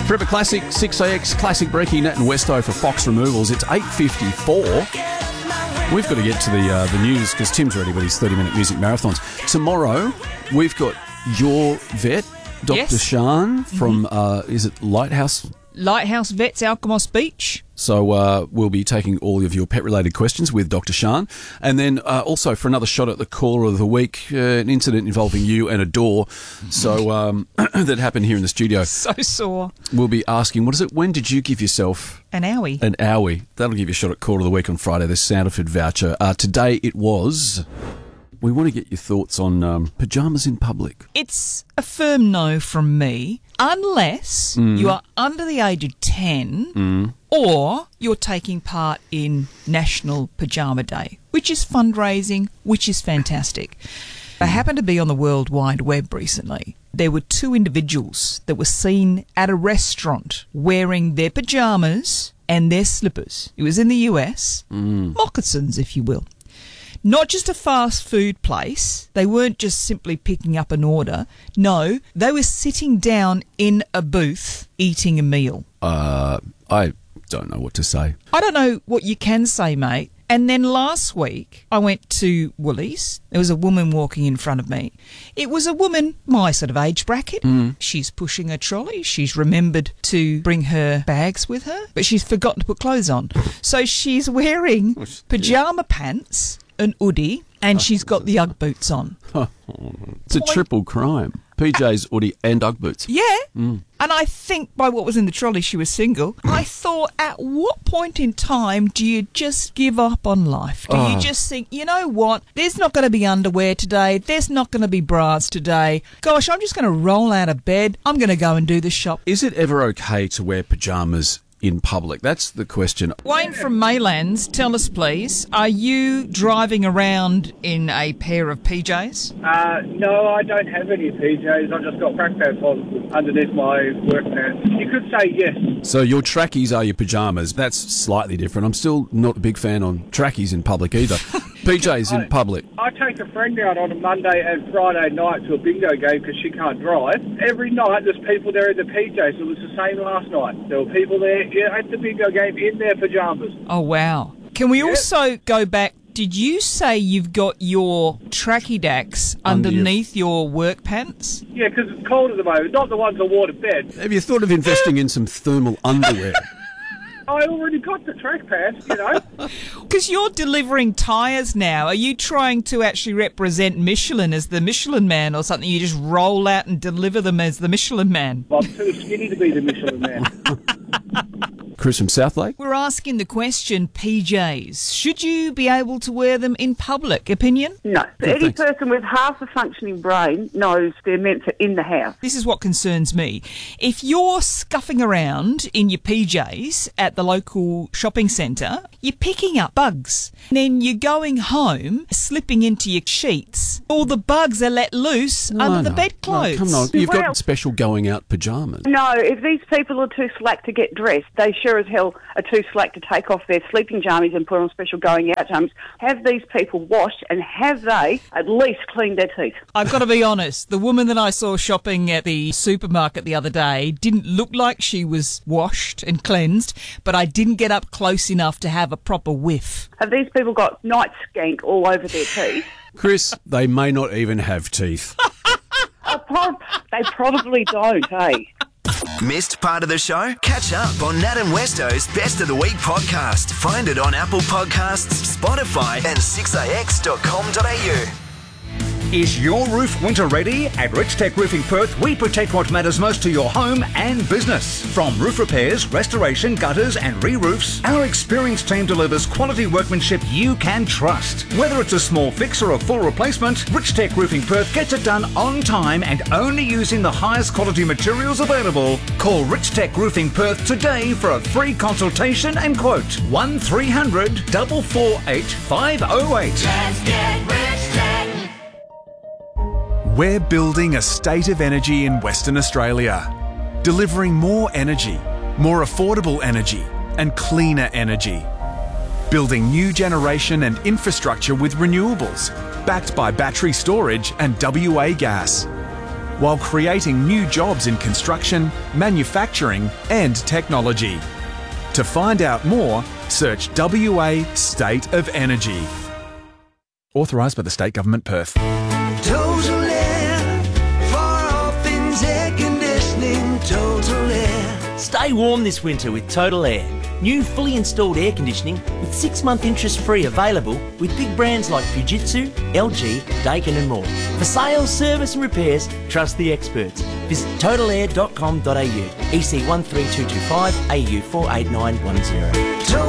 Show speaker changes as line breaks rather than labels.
Forever Classic, 6AX, Classic Breaking, Nat and Westo for Fox Removals. It's 8:54. We've got to get to the news because Tim's ready with his 30-minute music marathons. Tomorrow, we've got your vet, Dr. Shan from, is it Lighthouse?
Lighthouse Vets, Alkimos Beach.
So we'll be taking all of your pet-related questions with Dr. Shan. And then also for another shot at the caller of the week, an incident involving you and a door. So that happened here in the studio.
So sore.
We'll be asking, what is it? When did you give yourself...
An owie.
An owie. That'll give you a shot at caller of the week on Friday, the Sanderford voucher. Today it was... We want to get your thoughts on pyjamas in public.
It's a firm no from me, unless you are under the age of 10 or you're taking part in National Pyjama Day, which is fundraising, which is fantastic. I happened to be on the World Wide Web recently. There were two individuals that were seen at a restaurant wearing their pyjamas and their slippers. It was in the US, moccasins, if you will. Not just a fast food place. They weren't just simply picking up an order. No, they were sitting down in a booth eating a meal.
I don't know what to say.
I don't know what you can say, mate. And then last week, I went to Woolies. There was a woman walking in front of me. It was a woman, my sort of age bracket. She's pushing a trolley. She's remembered to bring her bags with her, but she's forgotten to put clothes on. So she's wearing pyjama pants, an hoodie, and she's got the Ugg boots on.
It's a triple crime. PJs, hoodie and Ugg boots.
Yeah. And I think by what was in the trolley, she was single. I thought, at what point in time do you just give up on life? Do you just think, you know what, there's not going to be underwear today, there's not going to be bras today. Gosh, I'm just going to roll out of bed. I'm going to go and do the shop.
Is it ever okay to wear pyjamas in public? That's the question.
Wayne from Maylands, tell us please, are you driving around in a pair of PJs?
No, I don't have any PJs. I've just got track pants on underneath my work pants. You could say yes.
So your trackies are your pyjamas. That's slightly different. I'm still not a big fan on trackies in public either. PJs in public.
I take a friend out on a Monday and Friday night to a bingo game because she can't drive. Every night there's people there in the PJs. It was the same last night. There were people there at the bingo game in their pyjamas.
Oh, wow. Can we also go back? Did you say you've got your tracky dacks underneath your work pants?
Yeah, because it's cold at the moment. Not the ones I wore to bed.
Have you thought of investing in some thermal underwear?
I already got the track pants, you know.
Because you're delivering tyres now. Are you trying to actually represent Michelin as the Michelin Man or something? You just roll out and deliver them as the Michelin Man?
I'm too skinny to be the Michelin Man.
Chris from Southlake?
We're asking the question, PJs. Should you be able to wear them in public? Opinion?
No. Any person with half a functioning brain knows they're meant for in the house.
This is what concerns me. If you're scuffing around in your PJs at the local shopping centre, you're picking up bugs. Then you're going home, slipping into your sheets. All the bugs are let loose under the bedclothes.
No, come on. You've got special going out pyjamas.
No, if these people are too slack to get dressed, they sure as hell are too slack to take off their sleeping jammies and put on special going out jammies. Have these people washed and have they at least cleaned their teeth?
I've got to be honest, the woman that I saw shopping at the supermarket the other day didn't look like she was washed and cleansed, but I didn't get up close enough to have a proper whiff.
Have these people got night skank all over their teeth?
Chris, they may not even have teeth.
They probably don't, eh?
Missed part of the show? Catch up on Nat and Westo's Best of the Week podcast. Find it on Apple Podcasts, Spotify and 6AX.com.au.
Is your roof winter ready? At Rich Tech Roofing Perth, we protect what matters most to your home and business. From roof repairs, restoration, gutters and re-roofs, our experienced team delivers quality workmanship you can trust. Whether it's a small fix or a full replacement, Rich Tech Roofing Perth gets it done on time and only using the highest quality materials available. Call Rich Tech Roofing Perth today for a free consultation and quote. 1300 448 508.
Let's get Rich Tech.
We're building a state of energy in Western Australia, delivering more energy, more affordable energy and cleaner energy. Building new generation and infrastructure with renewables, backed by battery storage and WA gas. while creating new jobs in construction, manufacturing and technology. To find out more, search WA State of Energy. Authorised by the State Government, Perth.
Total Air, for all things air conditioning, Total Air.
Stay warm this winter with Total Air. New fully installed air conditioning with 6-month interest-free available with big brands like Fujitsu, LG, Daikin and more. For sales, service and repairs, trust the experts. Visit totalair.com.au, EC 13225 AU 48910.